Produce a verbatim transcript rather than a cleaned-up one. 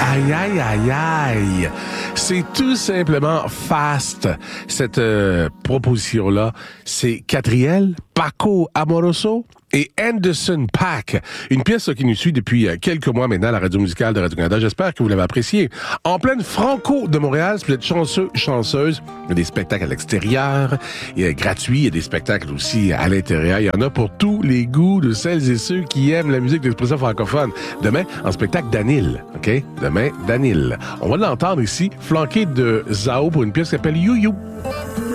Aïe, aïe, aïe, aïe. C'est tout simplement fast, cette euh, proposition-là. C'est Catriel, Paco Amoroso et Anderson .Paak. Une pièce qui nous suit depuis quelques mois maintenant à la radio musicale de Radio-Canada. J'espère que vous l'avez appréciée. En pleine Franco de Montréal, si vous êtes chanceux, chanceuse, il y a des spectacles à l'extérieur, il y a gratuit, il y a des spectacles aussi à l'intérieur. Il y en a pour tous les goûts de celles et ceux qui aiment la musique d'expression francophone. Demain, en spectacle d'Anil, OK? Demain, d'Anil. On va l'entendre ici, flanqué de Zao pour une pièce qui s'appelle You You.